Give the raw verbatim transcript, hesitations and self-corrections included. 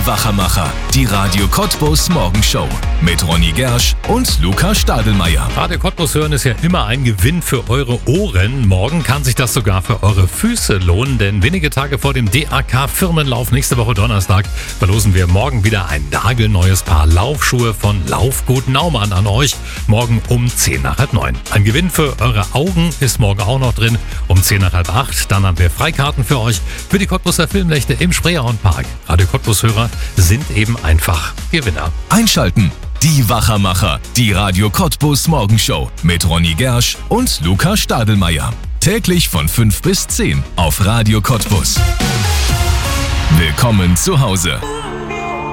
Die Wachermacher, die Radio Cottbus Morgenshow mit Ronny Gersch und Luca Stadelmeier. Radio Cottbus hören ist ja immer ein Gewinn für eure Ohren. Morgen kann sich das sogar für eure Füße lohnen, denn wenige Tage vor dem D A K-Firmenlauf nächste Woche Donnerstag verlosen wir morgen wieder ein nagelneues Paar Laufschuhe von Laufgut Naumann an euch. Morgen um zehn nach halb neun. Ein Gewinn für eure Augen ist morgen auch noch drin. Um zehn nach halb acht. Dann haben wir Freikarten für euch für die Cottbuser Filmnächte im Spreehornpark. Radio Cottbus-Hörer sind eben einfach Gewinner. Einschalten. Die Wachermacher, die Radio Cottbus Morgenshow mit Ronny Gersch und Luca Stadelmeier. Täglich von fünf bis zehn auf Radio Cottbus. Willkommen zu Hause.